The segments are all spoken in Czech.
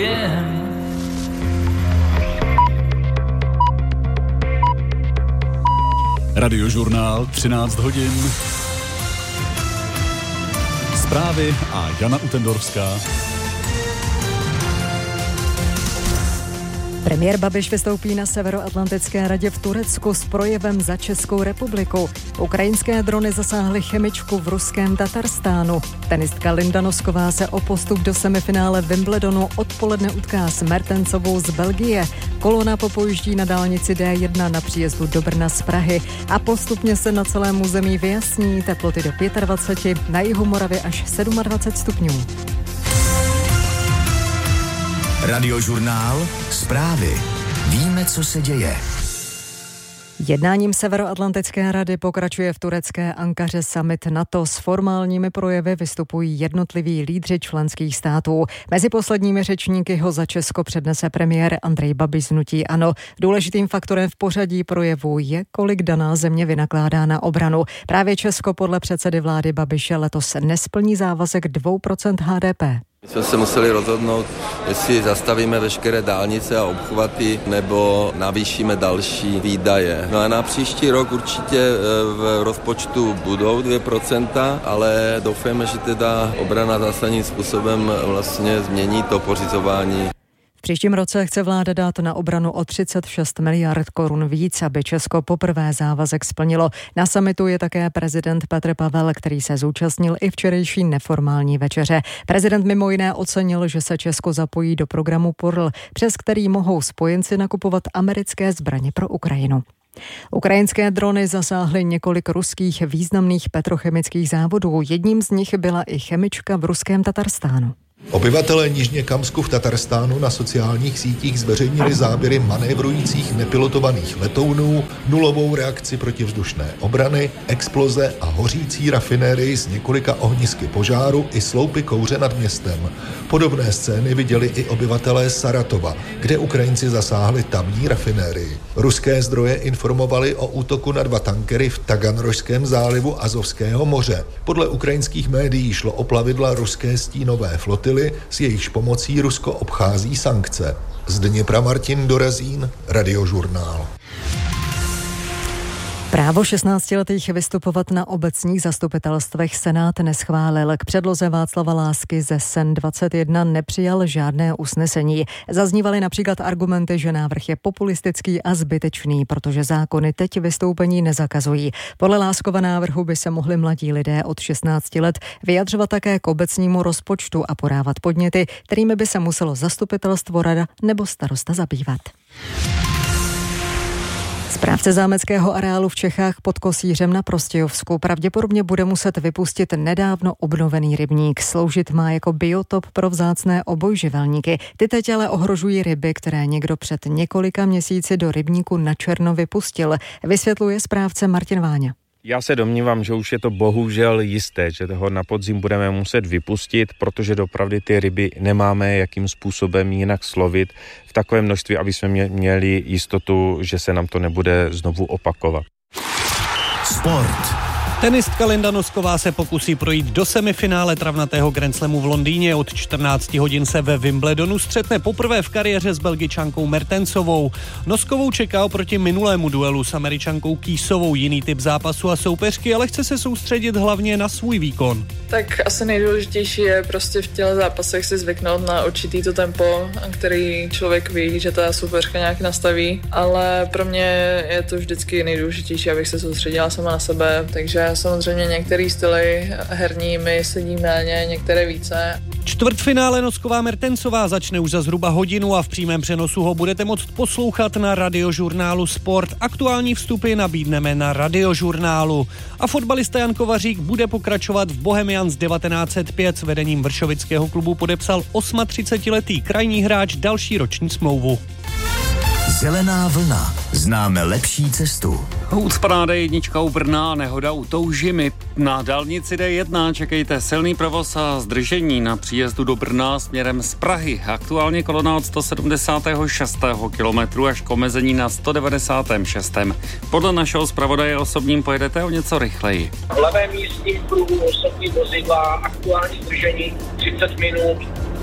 again. Radiožurnál 13 hodin. Zprávy a Jana Utendorská. Premiér Babiš vystoupí na Severoatlantické radě v Turecku s projevem za Českou republiku. Ukrajinské drony zasáhly chemičku v ruském Tatarstánu. Tenistka Linda Nosková se o postup do semifinále Wimbledonu odpoledne utká s Mertensovou z Belgie. Kolona popojíždí na dálnici D1 na příjezdu do Brna z Prahy a postupně se na celém území vyjasní, teploty do 25, na jihu Moravy až 27 stupňů. Radiožurnál, zprávy. Víme, co se děje. Jednáním Severoatlantické rady pokračuje v turecké Ankaře summit NATO. S formálními projevy vystupují jednotliví lídři členských států. Mezi posledními řečníky ho za Česko přednese premiér Andrej Babiš z hnutí ANO. Důležitým faktorem v pořadí projevu je, kolik daná země vynakládá na obranu. Právě Česko podle předsedy vlády Babiše letos nesplní závazek 2% HDP. My jsme se museli rozhodnout, jestli zastavíme veškeré dálnice a obchvaty, nebo navýšíme další výdaje. No a na příští rok určitě v rozpočtu budou 2%, ale doufáme, že teda obrana zásadním způsobem vlastně změní to pořizování. V příštím roce chce vláda dát na obranu o 36 miliard korun víc, aby Česko poprvé závazek splnilo. Na summitu je také prezident Petr Pavel, který se zúčastnil i včerejší neformální večeře. Prezident mimo jiné ocenil, že se Česko zapojí do programu PORL, přes který mohou spojenci nakupovat americké zbraně pro Ukrajinu. Ukrajinské drony zasáhly několik ruských významných petrochemických závodů. Jedním z nich byla i chemička v ruském Tatarstánu. Obyvatelé Nižněkamsku v Tatarstánu na sociálních sítích zveřejnili záběry manévrujících nepilotovaných letounů, nulovou reakci protivzdušné obrany, exploze a hořící rafinérii s několika ohnisky požáru i sloupy kouře nad městem. Podobné scény viděli i obyvatelé Saratova, kde Ukrajinci zasáhli tamní rafinérii. Ruské zdroje informovali o útoku na 2 tankery v Taganrožském zálivu Azovského moře. Podle ukrajinských médií šlo o plavidla ruské stínové flotily, s jejichž pomocí Rusko obchází sankce. Z Dněpra Martin Dorazín, Radiožurnál. Právo 16letých vystupovat na obecních zastupitelstvech Senát neschválil. K předloze Václava Lásky ze SEN 21 nepřijal žádné usnesení. Zaznívaly například argumenty, že návrh je populistický a zbytečný, protože zákony teď vystoupení nezakazují. Podle Láskova návrhu by se mohli mladí lidé od 16 let vyjadřovat také k obecnímu rozpočtu a podávat podněty, kterými by se muselo zastupitelstvo, rada nebo starosta zabývat. Správce zámeckého areálu v Čechách pod Kosířem na Prostějovsku pravděpodobně bude muset vypustit nedávno obnovený rybník. Sloužit má jako biotop pro vzácné obojživelníky. Ty teď ale ohrožují ryby, které někdo před několika měsíci do rybníku na černo vypustil. Vysvětluje správce Martin Váňa. Já se domnívám, že už je to bohužel jisté, že toho na podzim budeme muset vypustit, protože doopravdy ty ryby nemáme jakým způsobem jinak slovit v takovém množství, aby jsme měli jistotu, že se nám to nebude znovu opakovat. Sport. Tenistka Linda Nosková se pokusí projít do semifinále travnatého Grand Slamu v Londýně. Od 14 hodin se ve Wimbledonu střetne poprvé v kariéře s Belgičankou Mertensovou. Noskovou čeká oproti minulému duelu s Američankou Keysovou jiný typ zápasu a soupeřky, ale chce se soustředit hlavně na svůj výkon. Tak asi nejdůležitější je prostě v těchto zápasech si zvyknout na určitý to tempo, který člověk ví, že ta soupeřka nějak nastaví, ale pro mě je to vždycky nejdůležitější, abych se soustředila sama na sebe, takže samozřejmě některé styly herní mi sedí méně, některé více. Čtvrtfinále Nosková Mertensová začne už za zhruba hodinu a v přímém přenosu ho budete moct poslouchat na Radiožurnálu Sport. Aktuální vstupy nabídneme na Radiožurnálu. A fotbalista Jan Kovařík bude pokračovat v Bohemians 1905. S vedením vršovického klubu podepsal 38letý krajní hráč další roční smlouvu. Zelená vlna. Známe lepší cestu. Ucpaná jednička u Brna, nehoda u Toužimy. Na dálnici D1 čekejte silný provoz a zdržení na příjezdu do Brna směrem z Prahy. Aktuálně kolona od 176. kilometru až k omezení na 196. Podle našeho zpravodaje osobním pojedete o něco rychleji. V levém místním pruhu osobní vozidla, aktuální zdržení 30 minut,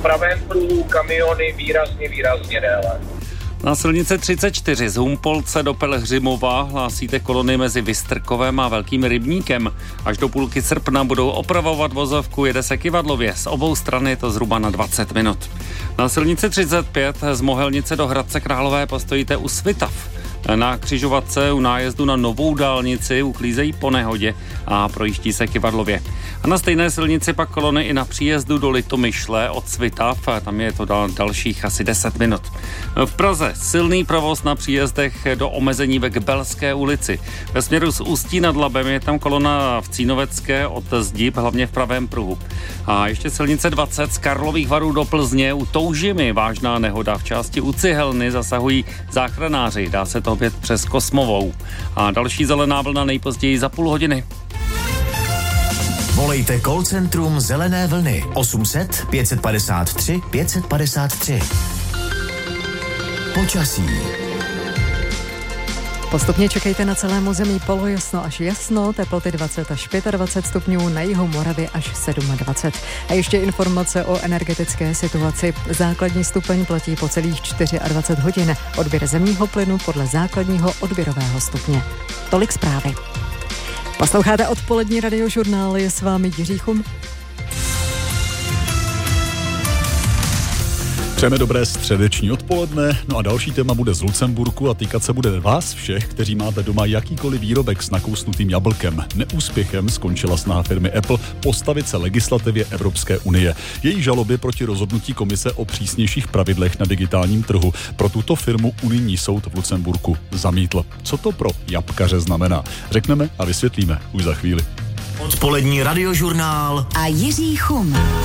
v pravém pruhu kamiony výrazně déle. Na silnici 34 z Humpolce do Pelhřimova hlásíte kolony mezi Vystrkovem a Velkým Rybníkem. Až do půlky srpna budou opravovat vozovku, jede se Kyvadlově. Z obou stran je to zhruba na 20 minut. Na silnici 35 z Mohelnice do Hradce Králové postojíte u Svitav. Na křižovatce u nájezdu na novou dálnici uklízejí po nehodě a projíždí se Kyvadlově. A na stejné silnici pak kolony i na příjezdu do Litomyšle od Svitav, tam je to dalších asi 10 minut. V Praze silný provoz na příjezdech do omezení ve Kbelské ulici. Ve směru z Ústí nad Labem je tam kolona v Cínovecké od Zdib, hlavně v pravém pruhu. A ještě silnice 20 z Karlových Varů do Plzně u Toužimy, vážná nehoda. V části u Cihelny zasahují záchranáři, dá se to opět přes Kosmovou. A další zelená vlna nejpozději za půl hodiny. Volejte call centrum Zelené vlny 800 553 553. Počasí. Postupně čekejte na celém území polojasno až jasno, teploty 20 až 25 stupňů, na jihu Moravy až 27. A ještě informace o energetické situaci. Základní stupeň platí po celých 24 hodin. Odběr zemního plynu podle základního odběrového stupně. Tolik zprávy. Posloucháte odpolední radiožurnál, je s vámi Jiří Chum. Přejeme dobré středeční odpoledne, no a další téma bude z Lucemburku a týkat se bude vás všech, kteří máte doma jakýkoliv výrobek s nakousnutým jablkem. Neúspěchem skončila snaha firmy Apple postavit se legislativě Evropské unie. Její žaloby proti rozhodnutí komise o přísnějších pravidlech na digitálním trhu pro tuto firmu unijní soud v Lucemburku zamítl. Co to pro jabkaře znamená? Řekneme a vysvětlíme už za chvíli. Odpolední radiožurnál a Jiří Chum.